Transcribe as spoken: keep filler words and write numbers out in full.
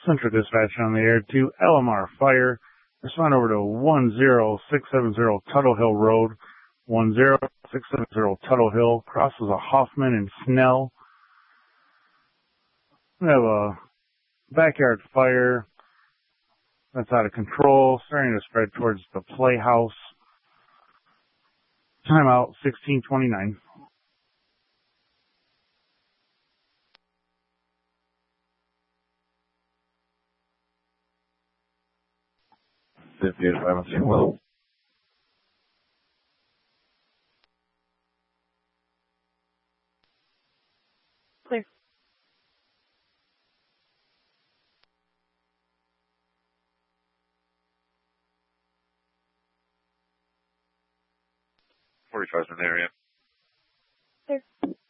Central Dispatch on the air to L M R Fire. Respond over to one zero six seven zero Tuttle Hill Road. one zero six seven zero Tuttle Hill. Crosses a Hoffman and Snell. We have a backyard fire that's out of control, starting to spread towards the playhouse. Timeout sixteen twenty-nine. Well, Clear. forty-five's in the area. Clear.